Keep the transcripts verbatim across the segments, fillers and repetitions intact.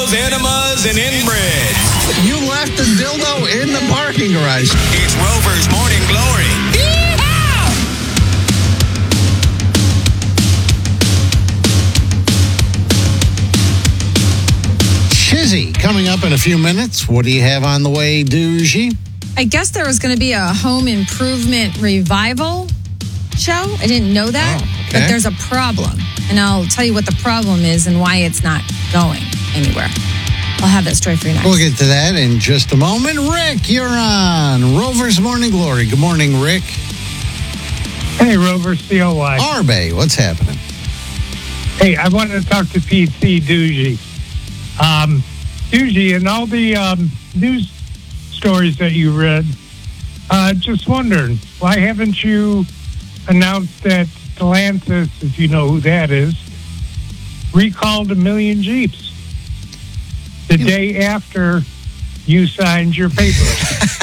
dildos, enemas, and inbreds. You left the dildo in the parking garage. It's Rover's Morning Glory. Yeehaw! Shizzy coming up in a few minutes. What do you have on the way, Doogie? I guess there was going to be a home improvement revival show. I didn't know that, oh, okay. but there's a problem. And I'll tell you what the problem is and why it's not going anywhere. I'll have that story for you next. We'll get to that in just a moment. Rick, you're on Rover's Morning Glory. Good morning, Rick. Hey, Rover, C O Y. Arbe, what's happening? Hey, I wanted to talk to P C Doogie. Um, Doogie, in all the um, news stories that you read, uh, just wondering, why haven't you announced that Stellantis, if you know who that is, recalled a million Jeeps the day after you signed your papers?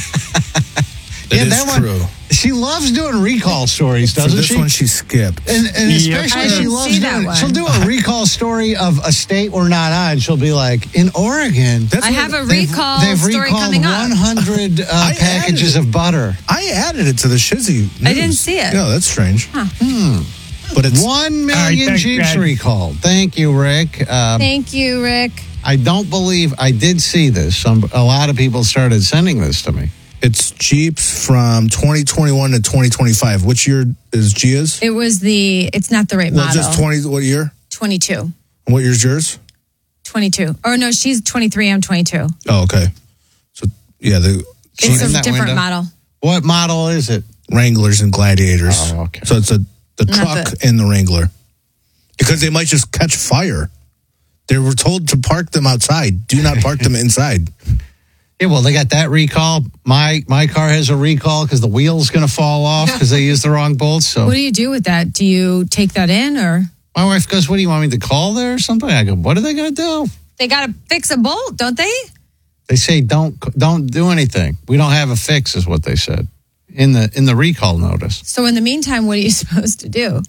It yeah, is that one, true. She loves doing recall stories, doesn't For this she? one, she skipped. And, and Yep. especially I she didn't loves see that doing, one. she'll do a recall story of a state we're not on. She'll be like, in Oregon, That's I what- have a they've, recall they've story recalled coming up. one hundred uh, I packages added- of butter. I added it to the Shizzy news. I didn't see it. Yeah, that's strange. Huh. Hmm. But it's One right, million thanks, Jeeps guys. recalled. Thank you, Rick. Um, Thank you, Rick. I don't believe I did see this. Some a lot of people started sending this to me. it's Jeeps from twenty twenty-one to twenty twenty-five. Which year is Gia's? It was the, it's not the right Well, model. just twenty. What year? twenty-two. And what year's yours? twenty-two. Oh, no, she's twenty-three. I'm twenty-two. Oh, okay. So yeah, the It's in a that different window? model. What model is it? Wranglers and Gladiators. Oh, okay. So it's a the Not truck and the Wrangler, because they might just catch fire. They were told to park them outside. Do not park them inside. Yeah, well, they got that recall. My my car has a recall because the wheel's going to fall off because they used the wrong bolts. So What do you do with that? Do you take that in or? my wife goes, "What do you want me to call there or something?" I go, "What are they going to do?" They got to fix a bolt, don't they? They say don't don't do anything. We don't have a fix, is what they said in the in the recall notice. So in the meantime, what are you supposed to do?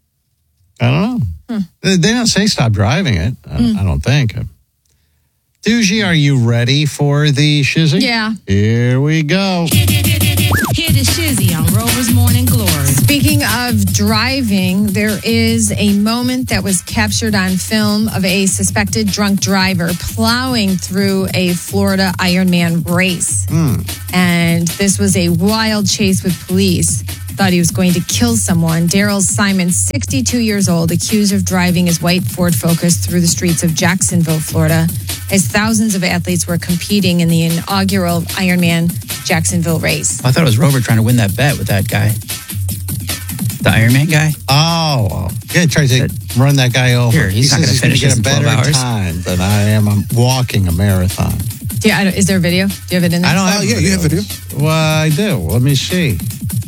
I don't know. Hmm. They, they don't say stop driving it. I, I don't think. Doogie, are you ready for the shizzy? Yeah. Here we go. Hear the Shizzy on Rover's Morning Glory. Speaking of driving, there is a moment that was captured on film of a suspected drunk driver plowing through a Florida Ironman race. And this was a wild chase with police. Thought he was going to kill someone. Daryl Simon, sixty-two years old, accused of driving his white Ford Focus through the streets of Jacksonville, Florida, as thousands of athletes were competing in the inaugural Ironman Jacksonville race. I thought it was Rover trying to win that bet with that guy. The Iron Man guy? Oh, oh. Yeah, try to run that guy over. Here, he's he not says gonna he's finish gonna this get in a better twelve hours. time than I am. I'm walking a marathon. Yeah, I don't, is there a video? Do you have it in there? I don't have Oh, yeah, you have video. Well, I do. Let me see.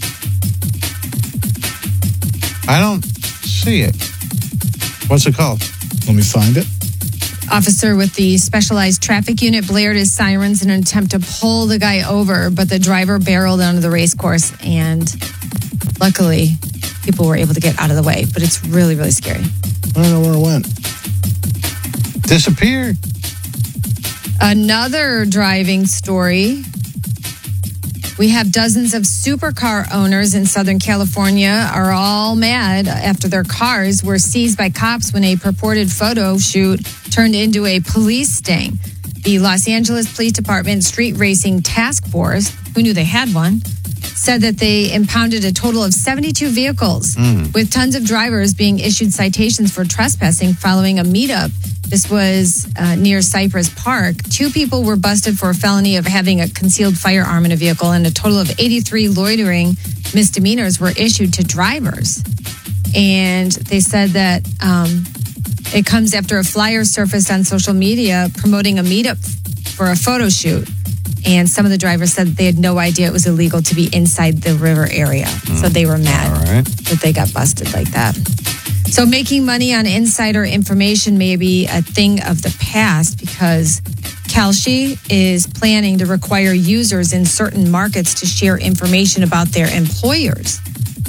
I don't see it. What's it called? Let me find it. Officer with the specialized traffic unit blared his sirens in an attempt to pull the guy over, but the driver barreled onto the race course, and luckily, people were able to get out of the way. But it's really, really scary. I don't know where it went. Disappeared. Another driving story. We have dozens of supercar owners in Southern California are all mad after their cars were seized by cops when a purported photo shoot turned into a police sting. The Los Angeles Police Department Street Racing Task Force, who knew they had one, said that they impounded a total of seventy-two vehicles, with tons of drivers being issued citations for trespassing following a meetup. This was uh, near Cypress Park. Two people were busted for a felony of having a concealed firearm in a vehicle, and a total of eighty-three loitering misdemeanors were issued to drivers. And they said that um, it comes after a flyer surfaced on social media promoting a meetup for a photo shoot. And some of the drivers said they had no idea it was illegal to be inside the river area. So they were mad All right. that they got busted like that. So making money on insider information may be a thing of the past because Kalshi is planning to require users in certain markets to share information about their employers.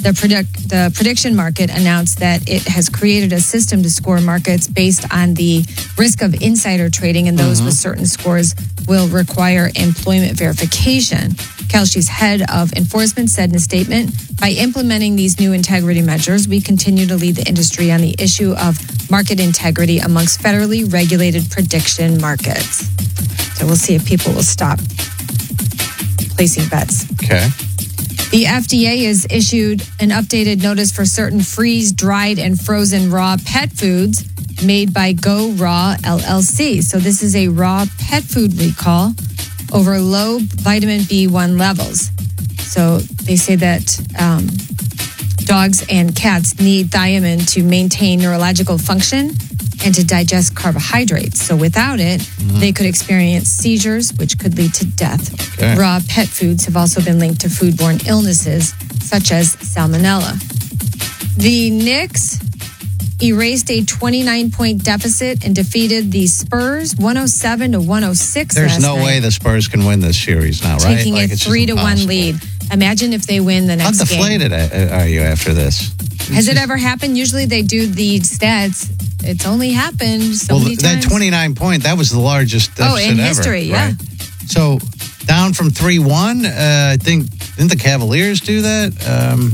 The, predict, the prediction market announced that it has created a system to score markets based on the risk of insider trading, and those with certain scores will require employment verification. Kelsey's head of enforcement said in a statement, by implementing these new integrity measures, we continue to lead the industry on the issue of market integrity amongst federally regulated prediction markets. So we'll see if people will stop placing bets. Okay. The F D A has issued an updated notice for certain freeze, dried, and frozen raw pet foods made by Go Raw L L C. So this is a raw pet food recall over low vitamin B one levels. So they say that um, dogs and cats need thiamine to maintain neurological function and to digest carbohydrates. So without it, mm-hmm. they could experience seizures, which could lead to death. Okay. Raw pet foods have also been linked to foodborne illnesses, such as salmonella. The Knicks erased a twenty-nine point deficit and defeated the Spurs one oh seven to one oh six. There's last no night, way the Spurs can win this series now, right? taking Like, a it's just three to one impossible. lead. Imagine if they win the How next game. deflated are you after this? Has it ever happened? Usually they do the stats. It's only happened so well, many that times. twenty-nine point, that was the largest deficit Oh, in ever, history, yeah. right? So down from three one, uh, I think, didn't the Cavaliers do that? Um,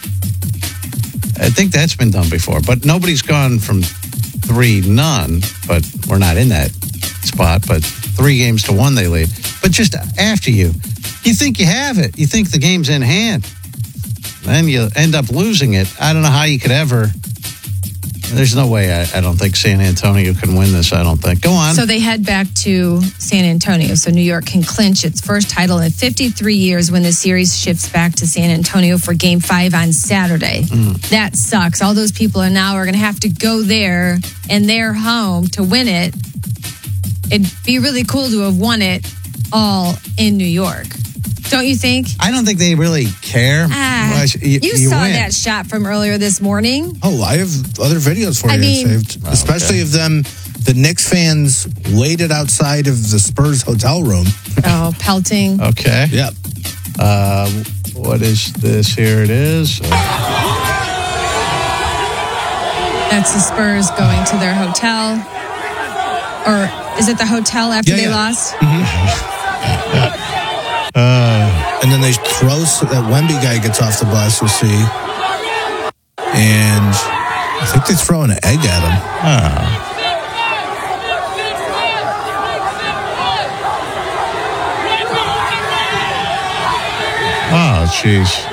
I think that's been done before, but nobody's gone from three none, but we're not in that spot, but three games to one they lead. But just after you, you think you have it. You think the game's in hand. Then you end up losing it. I don't know how you could ever. There's no way I, I don't think San Antonio can win this, I don't think. Go on. So they head back to San Antonio. So New York can clinch its first title in fifty-three years when the series shifts back to San Antonio for game five on Saturday. Mm. That sucks. All those people are now are going to have to go there and their home to win it. It'd be really cool to have won it all in New York. Don't you think? I don't think they really care. Ah, Well, you you, you saw win. that shot from earlier this morning. Oh, I have other videos for I you mean- saved. Oh, Especially okay. of them, the Knicks fans waited outside of the Spurs hotel room. Oh, pelting. Okay. Yep. Uh, what is this? Here it is. That's the Spurs going to their hotel. Or is it the hotel after Yeah, they yeah. lost? And then they throw, that Wemby guy gets off the bus, you'll see. And I think they throw an egg at him. Oh, jeez.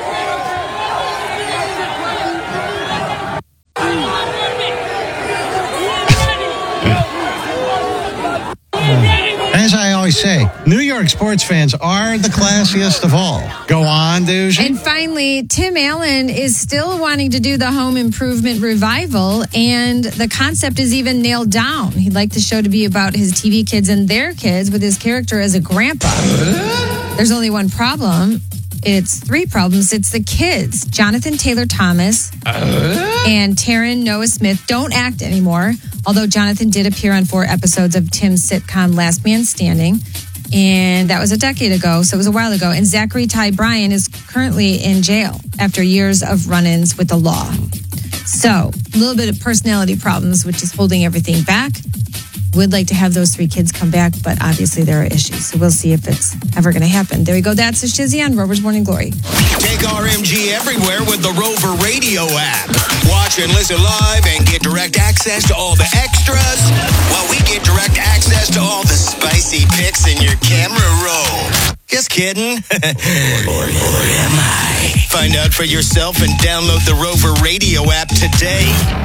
As I always say, New York sports fans are the classiest of all. Go on, dude. And finally, Tim Allen is still wanting to do the home improvement revival, and the concept is even nailed down. He'd like the show to be about his T V kids and their kids with his character as a grandpa. There's only one problem. It's three problems. It's the kids. Jonathan Taylor Thomas and Taryn Noah Smith don't act anymore, although Jonathan did appear on four episodes of Tim's sitcom Last Man Standing. And that was a decade ago, so it was a while ago. And Zachary Ty Bryan is currently in jail after years of run-ins with the law. So, a little bit of personality problems, which is holding everything back. Would like to have those three kids come back, but obviously there are issues. So we'll see if it's ever going to happen. There we go. That's the Shizzy on Rover's Morning Glory. Take R M G everywhere with the Rover Radio app. Watch and listen live and get direct access to all the extras, while we get direct access to all the spicy pics in your camera roll. Just kidding. or, or am I? Find out for yourself and download the Rover Radio app today.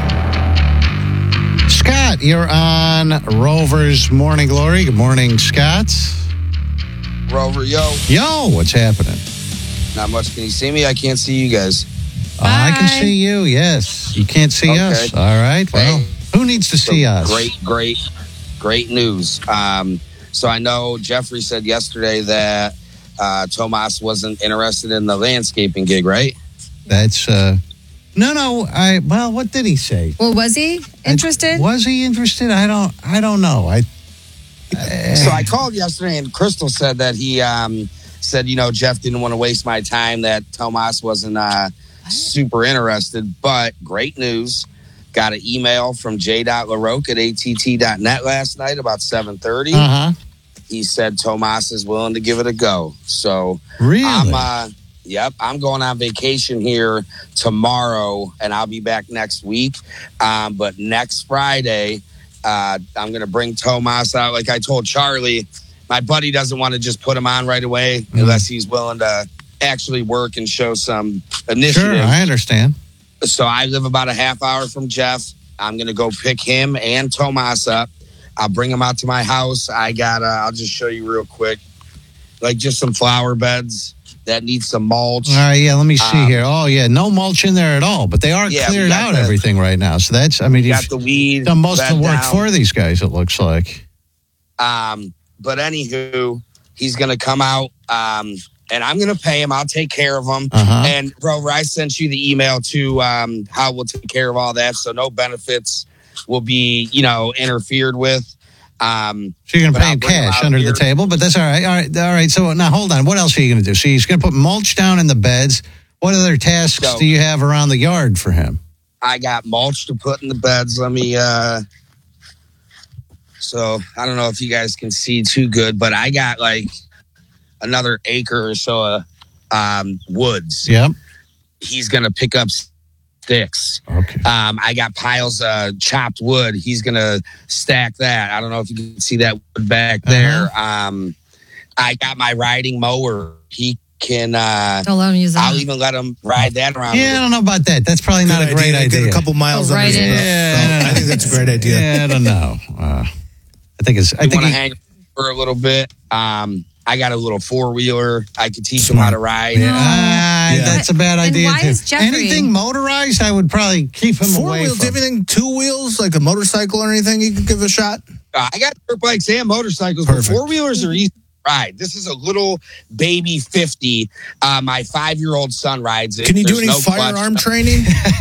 Scott, you're on Rover's Morning Glory. Good morning, Scott. Rover, yo. Yo, what's happening? Not much. Can you see me? I can't see you guys. Uh, I can Bye. see you, yes. You can't see Okay. us. All right. Well, Hey. who needs to see So us? Great, great, great news. Um, so I know Jeffrey said yesterday that uh, Tomas wasn't interested in the landscaping gig, right? That's, uh, no, no. I, well, what did he say? Well, was he interested? Was he interested? I don't, I don't know. I, So I called yesterday, and Crystal said that he um, said, you know, Jeff didn't want to waste my time, that Tomas wasn't uh, super interested. But great news. Got an email from j dot laroque at a t t dot net last night about seven thirty. Uh-huh. He said Tomas is willing to give it a go. So Really? I'm, uh, yep, I'm going on vacation here tomorrow, and I'll be back next week. Um, but next Friday, uh, I'm going to bring Tomas out. Like I told Charlie, my buddy doesn't want to just put him on right away Mm. unless he's willing to actually work and show some initiative. Sure, I understand. So I live about a half hour from Jeff. I'm going to go pick him and Tomas up. I'll bring him out to my house. I got, uh, I'll just show you real quick, like just some flower beds that need some mulch. All right, yeah, let me see Um, here. Oh, yeah, no mulch in there at all, but they are Yeah, we cleared got out the- everything right now. So that's, I mean, Got you've the weed. done most of the bed work down. for these guys, it looks like. Um, but anywho, he's going to come out, um, and I'm going to pay him. I'll take care of him. Uh-huh. And Rover, I sent you the email to um, how we'll take care of all that, so no benefits will be, you know, interfered with. Um, So you're going to but pay I'll him bring him cash out under here. the table, but that's all right. All right, all right. So now hold on. What else are you going to do? So he's going to put mulch down in the beds. What other tasks So- do you have around the yard for him? I got mulch to put in the beds. Let me, uh, so I don't know if you guys can see too good, but I got like another acre or so of um, woods. Yep. He's going to pick up sticks. Okay. Um, I got piles of chopped wood. He's going to stack that. I don't know if you can see that wood back there. Um, I got my riding mower. He can, uh, Don't let him use I'll that. even let him ride that around. Yeah, I don't know about that. That's probably not Good a great idea. Get a couple miles Go under right his in. belt. Yeah, So I think that's a great idea. Yeah, I don't know. Uh, I think it's. I You think want to he- hang for a little bit. Um, I got a little four wheeler. I could teach him how to ride. Yeah, ah, Yeah. that's a bad And idea. why too. is Jeffrey- Anything motorized, I would probably keep him Four away wheels, from. anything, two wheels, like a motorcycle or anything, you could give a shot. Uh, I got dirt bikes and motorcycles, Perfect. but four wheelers are easy to ride. This is a little baby fifty. Uh, my five year old son rides it. Can you do There's any no clutch. firearm training?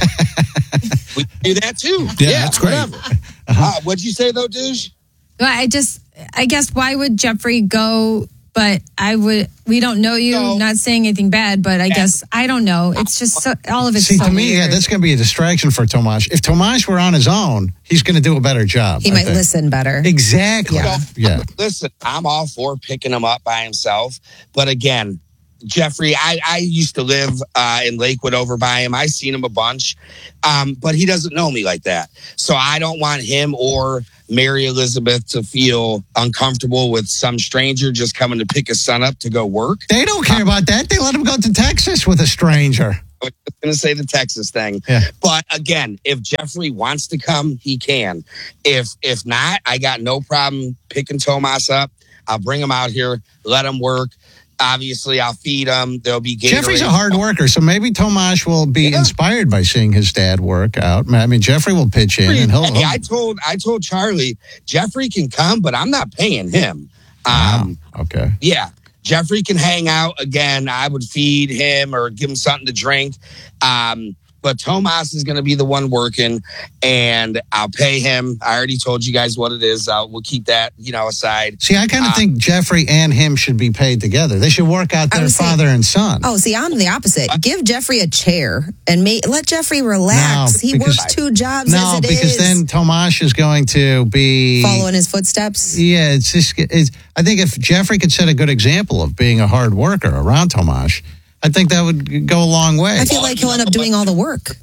We can do that too. Yeah, that's great. Whatever. Uh, what'd you say though, douche? Well, I just, I guess, why would Jeffrey go? But I would, we don't know you, No. not saying anything bad, but I guess, I don't know. It's just, so, all of it's See, so to me, yeah, weird. that's going to be a distraction for Tomas. If Tomas were on his own, he's going to do a better job. He I might think. listen better. Exactly. Yeah. Yeah. Listen, I'm all for picking him up by himself. But again, Jeffrey, I, I used to live uh, in Lakewood over by him. I seen him a bunch, um, but he doesn't know me like that. So I don't want him or Mary Elizabeth to feel uncomfortable with some stranger just coming to pick his son up to go work. They don't care about that. They let him go to Texas with a stranger. I was going to say the Texas thing. Yeah. But again, if Jeffrey wants to come, he can. If if not, I got no problem picking Tomas up. I'll bring him out here, let him work. Obviously, I'll feed him. There'll be Gatorade. Jeffrey's a hard worker, so maybe Tomas will be Yeah. inspired by seeing his dad work out. I mean, Jeffrey will pitch in, and he'll. Hey, he'll I told I told Charlie Jeffrey can come, but I'm not paying him. Um, okay. Yeah, Jeffrey can hang out again. I would feed him or give him something to drink. Um, but Tomas is going to be the one working, and I'll pay him. I already told you guys what it is. I'll, we'll keep that, you know, aside. See, I kind of Uh, think Jeffrey and him should be paid together. They should work out I their was saying- father and son. Oh, see, I'm the opposite. Give Jeffrey a chair and ma- let Jeffrey relax. No, he because- works two jobs no, as it because is. then Tomas is going to be Follow in his footsteps. Yeah, it's just. It's, I think if Jeffrey could set a good example of being a hard worker around Tomas, I think that would go a long way. I feel like he'll end up doing all the work.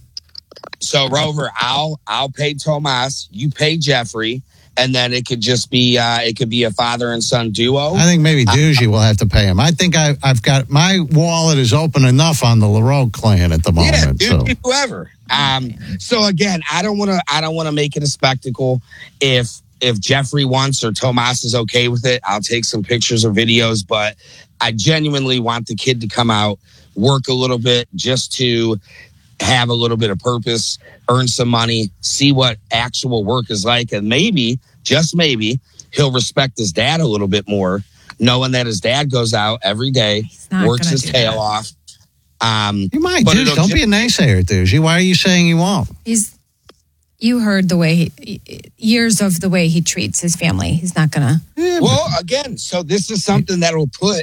So Rover, I'll I'll pay Tomas. You pay Jeffrey, and then it could just be uh, it could be a father and son duo. I think maybe Doogie will have to pay him. I think I, I've got my wallet is open enough on the LaRoe clan at the Yeah, moment. dude, so whoever. Um, so again, I don't want to. I don't want to make it a spectacle. If if Jeffrey wants or Tomas is okay with it, I'll take some pictures or videos. But I genuinely want the kid to come out, work a little bit, just to have a little bit of purpose, earn some money, see what actual work is like, and maybe, just maybe, he'll respect his dad a little bit more, knowing that his dad goes out every day, not works gonna his do tail that. off. Um, you might, but Doogie. it'll Don't ju- be a naysayer, Doogie. Why are you saying you won't? He's, you heard the way he, years of the way he treats his family. He's not gonna. Well, again, so this is something that will put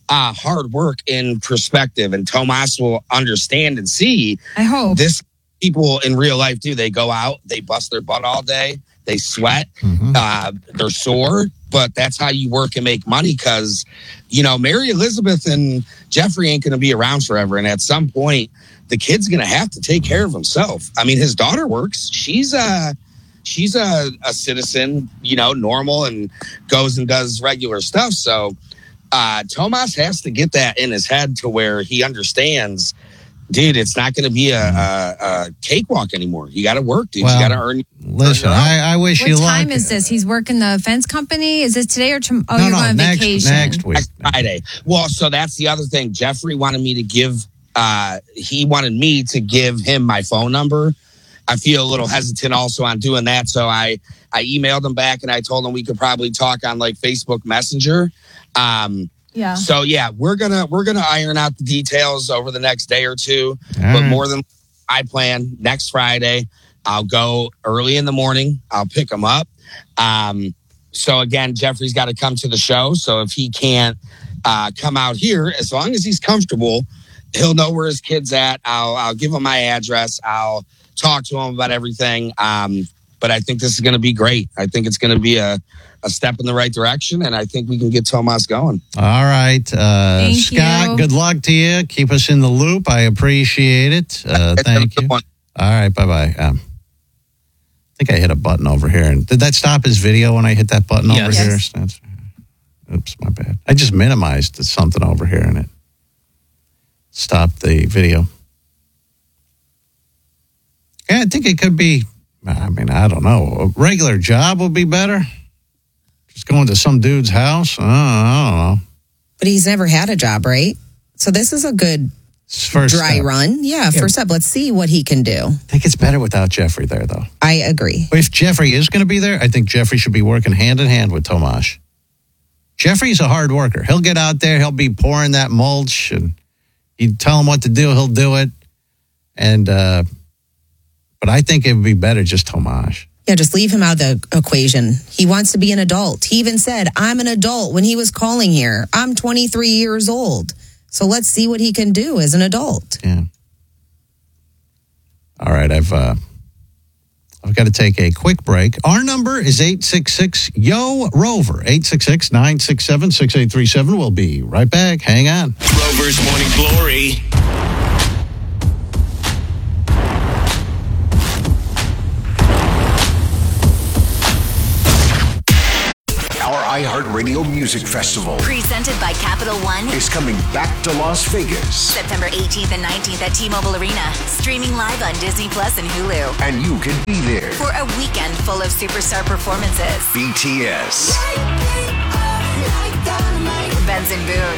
uh, hard work in perspective, and Tomas will understand and see. I hope this people in real life do. They go out, they bust their butt all day, they sweat, mm-hmm. uh, they're sore, but that's how you work and make money. Because you know, Mary Elizabeth and Jeffrey ain't going to be around forever, and at some point, the kid's going to have to take care of himself. I mean, his daughter works; she's a she's a, a citizen, you know, normal, and goes and does regular stuff. So. Uh, Tomas has to get that in his head to where he understands, dude, it's not going to be a, a, a cakewalk anymore. You got to work, dude. Well, you got to earn. Listen, earn I, I wish what you luck. What time is this? He's working the fence company? Is this today or tomorrow? Oh, no, you're no, going on next, vacation. Next week. Next Friday. Well, so that's the other thing. Jeffrey wanted me to give, uh, he wanted me to give him my phone number. I feel a little hesitant also on doing that. So I, I emailed him back and I told him we could probably talk on like Facebook Messenger. Um, Yeah. So yeah, we're gonna we're gonna iron out the details over the next day or two. All but right. more than I plan, next Friday, I'll go early in the morning. I'll pick him up. Um, so again, Jeffrey's got to come to the show. So if he can't uh, come out here, as long as he's comfortable, he'll know where his kid's at. I'll I'll give him my address. I'll talk to him about everything. Um, but I think this is going to be great. I think it's going to be a a step in the right direction, and I think we can get Tomas going. All right. Uh, Thank Scott, you. good luck to you. Keep us in the loop. I appreciate it. Uh, thank you. All right. Bye-bye. Um, I think I hit a button over here. And did that stop his video when I hit that button Yes. over here? Yes. That's, oops, my bad. I just minimized something over here, and it stopped the video. Yeah, I think it could be, I mean, I don't know. A regular job would be better. Just going to some dude's house? I don't, I don't know. But he's never had a job, right? So this is a good First dry step. run. Yeah, Yeah. first up, let's see what he can do. I think it's better without Jeffrey there, though. I agree. If Jeffrey is going to be there, I think Jeffrey should be working hand in hand with Tomas. Jeffrey's a hard worker. He'll get out there. He'll be pouring that mulch, and you tell him what to do, he'll do it. And uh, but I think it would be better just Tomas. Yeah, just leave him out of the equation. He wants to be an adult. He even said, I'm an adult when he was calling here. I'm twenty-three years old. So let's see what he can do as an adult. Yeah. All right, I've uh, I've got to take a quick break. Our number is eight six six, Y O, Rover, eight six six, nine six seven, six eight three seven. We'll be right back. Hang on. Rover's Morning Glory. Our iHeartRadio Music Festival Presented by Capital One is coming back to Las Vegas. September eighteenth and nineteenth at T-Mobile Arena. Streaming live on Disney Plus and Hulu. And you can be there. For a weekend full of superstar performances. B T S. Benson Boone.